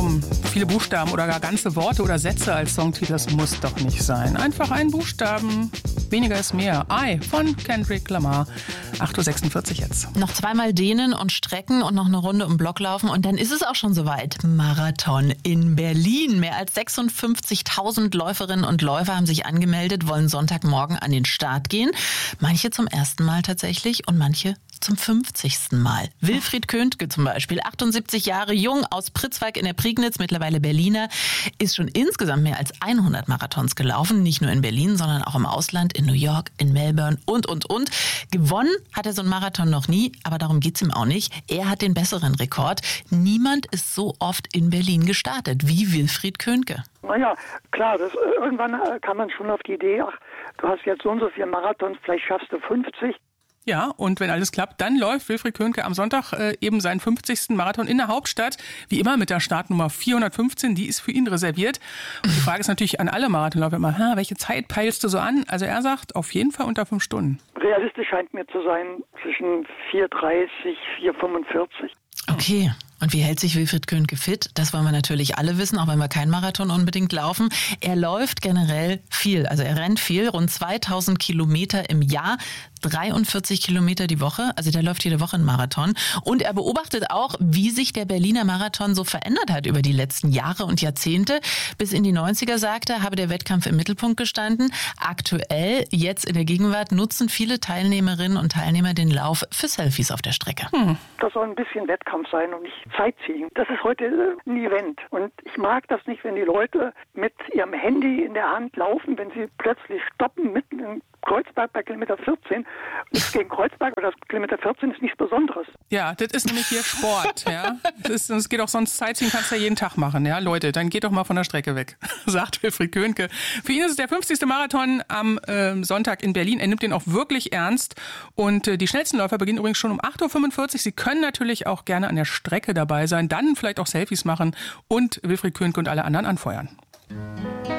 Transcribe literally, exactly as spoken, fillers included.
glauben, viele Buchstaben oder gar ganze Worte oder Sätze als Songtitel, das muss doch nicht sein. Einfach ein Buchstaben, weniger ist mehr. I von Kendrick Lamar. acht Uhr sechsundvierzig jetzt. Noch zweimal dehnen und strecken und noch eine Runde um Block laufen und dann ist es auch schon soweit. Marathon in Berlin. Mehr als sechsundfünfzigtausend Läuferinnen und Läufer haben sich angemeldet, wollen Sonntagmorgen an den Start gehen. Manche zum ersten Mal tatsächlich und manche zum fünfzigsten Mal. Wilfried Köntke zum Beispiel, achtundsiebzig Jahre jung, aus Pritzwalk in der Prignitz, mittlerweile Berliner, ist schon insgesamt mehr als hundert Marathons gelaufen. Nicht nur in Berlin, sondern auch im Ausland, in New York, in Melbourne und, und, und. Gewonnen hat er so einen Marathon noch nie, aber darum geht's ihm auch nicht. Er hat den besseren Rekord. Niemand ist so oft in Berlin gestartet wie Wilfried Köntke. Naja, klar, das, irgendwann kam man schon auf die Idee, ach, du hast jetzt so und so viele Marathons, vielleicht schaffst du fünfzig. Ja, und wenn alles klappt, dann läuft Wilfried Köntke am Sonntag äh, eben seinen fünfzigsten Marathon in der Hauptstadt. Wie immer mit der Startnummer vierhundertfünfzehn, die ist für ihn reserviert. Und die Frage ist natürlich an alle Marathonläufer immer, ha, welche Zeit peilst du so an? Also er sagt, auf jeden Fall unter fünf Stunden. Realistisch scheint mir zu sein zwischen vier dreißig, vier fünfundvierzig. Okay. Und wie hält sich Wilfried Köntke fit? Das wollen wir natürlich alle wissen, auch wenn wir keinen Marathon unbedingt laufen. Er läuft generell viel, also er rennt viel, rund zweitausend Kilometer im Jahr, dreiundvierzig Kilometer die Woche, also der läuft jede Woche einen Marathon. Und er beobachtet auch, wie sich der Berliner Marathon so verändert hat über die letzten Jahre und Jahrzehnte. Bis in die neunziger, sagt er, habe der Wettkampf im Mittelpunkt gestanden. Aktuell, jetzt in der Gegenwart, nutzen viele Teilnehmerinnen und Teilnehmer den Lauf für Selfies auf der Strecke. Hm. Das soll ein bisschen Wettkampf sein und nicht Sightseeing. Das ist heute ein Event. Und ich mag das nicht, wenn die Leute mit ihrem Handy in der Hand laufen, wenn sie plötzlich stoppen mitten in Kreuzberg bei Kilometer vierzehn. Nichts gegen Kreuzberg, aber das Kilometer vierzehn ist nichts Besonderes. Ja, das ist nämlich hier Sport. Ja, das, ist, das geht auch sonst, Sightseeing kannst du ja jeden Tag machen. Ja, Leute, dann geht doch mal von der Strecke weg, sagt Wilfried Köntke. Für ihn ist es der fünfzigste Marathon am äh, Sonntag in Berlin. Er nimmt den auch wirklich ernst. Und äh, die schnellsten Läufer beginnen übrigens schon um acht Uhr fünfundvierzig. Sie können natürlich auch gerne an der Strecke dabei sein, dann vielleicht auch Selfies machen und Wilfried Köntke und alle anderen anfeuern.